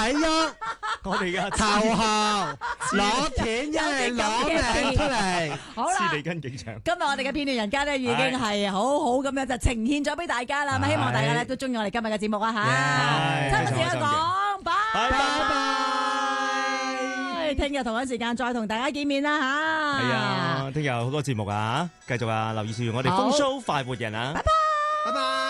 喐， 我哋嘅頭號攞錢，一係攞命出嚟。 好啦， 黐脷根警長。 今日我哋嘅片段人家咧已經係好好咁樣就呈現咗俾大家啦，咁希望大家咧都中意我哋今日嘅節目啊吓，差唔多時間講，拜拜。聽日同一時間再同大家見面啦吓。 係啊，聽日有好多節目啊，繼續啊，留意住我哋風騷快活人啊。 拜拜。 拜拜。